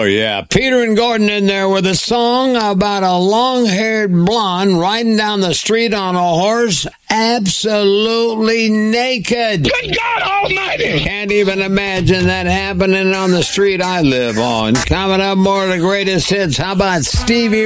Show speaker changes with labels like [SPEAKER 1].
[SPEAKER 1] yeah. Peter and Gordon in there with a song about a long-haired blonde riding down the street on a horse, absolutely naked.
[SPEAKER 2] Good God Almighty!
[SPEAKER 1] Can't even imagine that happening on the street I live on. Coming up, more of the greatest hits. How about Stevie